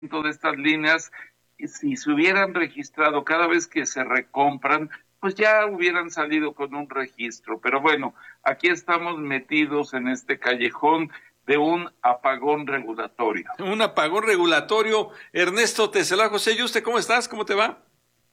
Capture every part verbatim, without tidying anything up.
de estas líneas, si se hubieran registrado cada vez que se recompran, pues ya hubieran salido con un registro. Pero bueno, aquí estamos metidos en este callejón de un apagón regulatorio. Un apagón regulatorio. Ernesto Tesela, José, ¿y usted cómo estás? ¿Cómo te va?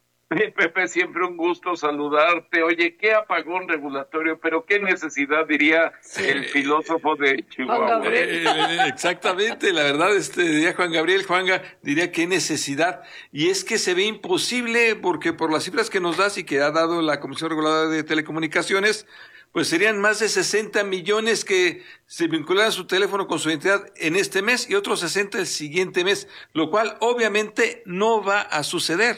Pepe, siempre un gusto saludarte. Oye, qué apagón regulatorio, pero qué necesidad, diría sí. el filósofo de Chihuahua. Eh, eh, exactamente, la verdad, este diría Juan Gabriel, Juanga, diría qué necesidad. Y es que se ve imposible, porque por las cifras que nos das y que ha dado la Comisión Reguladora de Telecomunicaciones, pues serían más de sesenta millones que se vincularan su teléfono con su identidad en este mes y otros sesenta el siguiente mes, lo cual obviamente no va a suceder.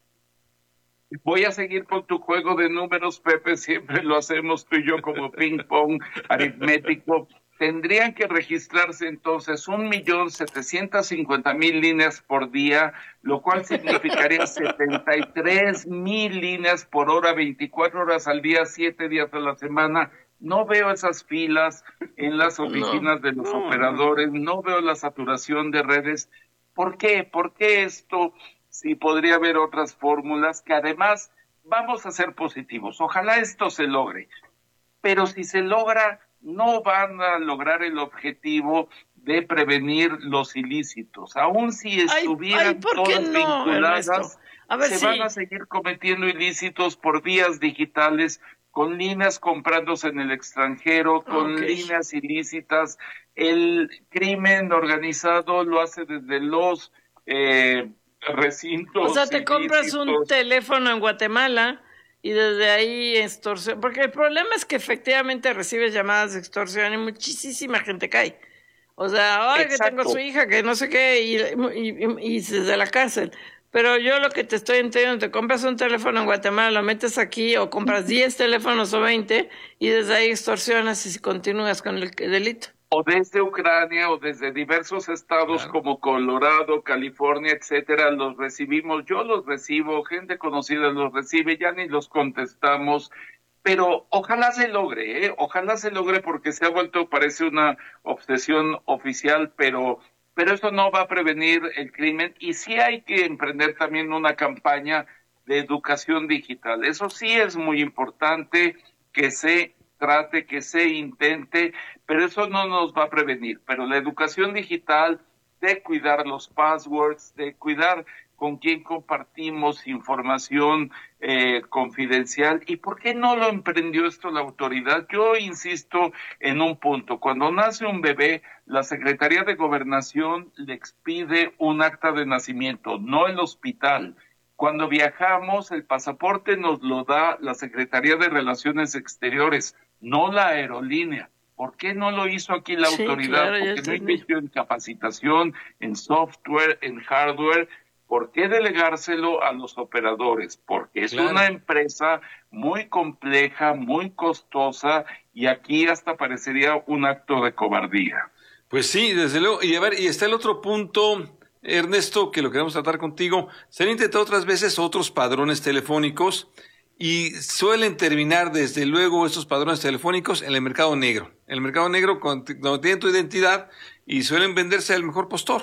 Voy a seguir con tu juego de números, Pepe, siempre lo hacemos tú y yo como ping-pong aritmético. Tendrían que registrarse entonces un millón setecientos cincuenta mil líneas por día, lo cual significaría setenta y tres mil líneas por hora, veinticuatro horas al día, siete días a la semana. No veo esas filas en las oficinas no, de los no, operadores, no veo la saturación de redes. ¿Por qué? ¿Por qué esto? Sí, podría haber otras fórmulas que además vamos a ser positivos. Ojalá esto se logre, pero si se logra, no van a lograr el objetivo de prevenir los ilícitos. Aún si estuvieran ay, ay, todas no, vinculadas, a ver, se sí. van a seguir cometiendo ilícitos por vías digitales, con líneas comprándose en el extranjero, con okay. líneas ilícitas. El crimen organizado lo hace desde los eh, recintos. O sea, te ilícitos. compras un teléfono en Guatemala y desde ahí extorsión, porque el problema es que efectivamente recibes llamadas de extorsión y muchísima gente cae. O sea, ay, que tengo a su hija, que no sé qué, y, y, y, y desde la cárcel. Pero yo lo que te estoy entendiendo, te compras un teléfono en Guatemala, lo metes aquí, o compras diez teléfonos o veinte, y desde ahí extorsionas y continúas con el delito. O desde Ucrania o desde diversos estados claro. como Colorado, California, etcétera, los recibimos. Yo los recibo, gente conocida los recibe, ya ni los contestamos. Pero ojalá se logre, ¿eh? Ojalá se logre porque se ha vuelto, parece una obsesión oficial, pero, pero eso no va a prevenir el crimen. Y sí hay que emprender también una campaña de educación digital. Eso sí es muy importante que se trate, que se intente, pero eso no nos va a prevenir. Pero la educación digital, de cuidar los passwords, de cuidar con quién compartimos información eh, confidencial, y por qué no lo emprendió esto la autoridad. Yo insisto en un punto: cuando nace un bebé, la Secretaría de Gobernación le expide un acta de nacimiento, no el hospital. Cuando viajamos, el pasaporte nos lo da la Secretaría de Relaciones Exteriores, no la aerolínea. ¿Por qué no lo hizo aquí la sí, autoridad? Claro, porque no invirtió en capacitación, en software, en hardware. ¿Por qué delegárselo a los operadores? Porque es claro. una empresa muy compleja, muy costosa, y aquí hasta parecería un acto de cobardía. Pues sí, desde luego. Y a ver, y está el otro punto, Ernesto, que lo queremos tratar contigo. Se han intentado otras veces otros padrones telefónicos y suelen terminar, desde luego, estos padrones telefónicos en el mercado negro. En el mercado negro, cuando tienen tu identidad, y suelen venderse al mejor postor.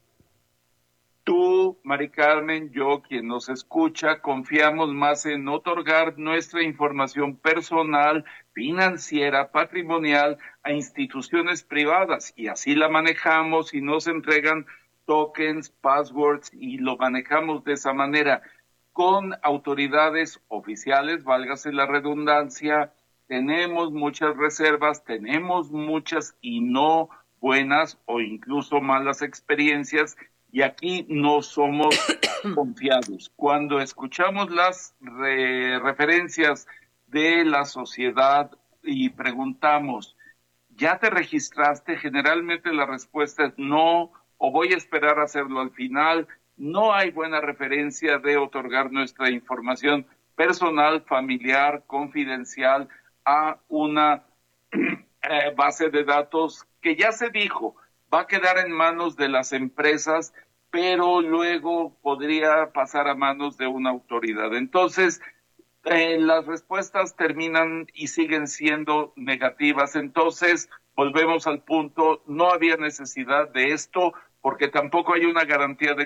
Tú, Mari Carmen, yo, quien nos escucha, confiamos más en otorgar nuestra información personal, financiera, patrimonial a instituciones privadas, y así la manejamos y nos entregan tokens, passwords, y lo manejamos de esa manera con autoridades oficiales, válgase la redundancia. Tenemos muchas reservas, tenemos muchas y no buenas o incluso malas experiencias, y aquí no somos confiados. Cuando escuchamos las re- referencias de la sociedad y preguntamos, ¿ya te registraste? Generalmente la respuesta es no, o voy a esperar a hacerlo al final. No hay buena referencia de otorgar nuestra información personal, familiar, confidencial a una eh, base de datos que ya se dijo, va a quedar en manos de las empresas, pero luego podría pasar a manos de una autoridad. Entonces, eh, las respuestas terminan y siguen siendo negativas. Entonces, volvemos al punto, no había necesidad de esto, porque tampoco hay una garantía de